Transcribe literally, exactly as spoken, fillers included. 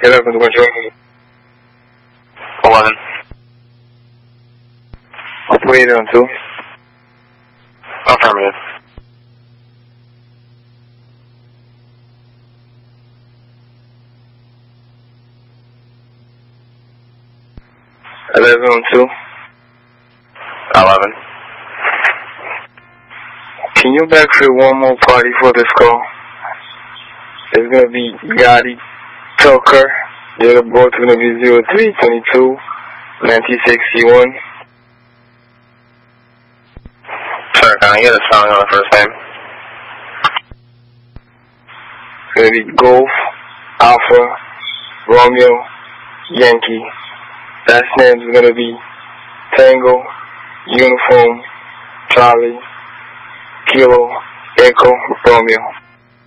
eleven to control. eleven. Operator on two. Affirmative. eleven on two. eleven. Can you backfill one more party for this call? It's going to be Gotti Tucker. Date of birth is going to be zero three twenty-two nineteen sixty-one. Sir, can I get a spelling on the first name? It's going to be Golf, Alpha, Romeo, Yankee. Last name is going to be Tango, Uniform, Charlie, Kilo, Echo, Romeo.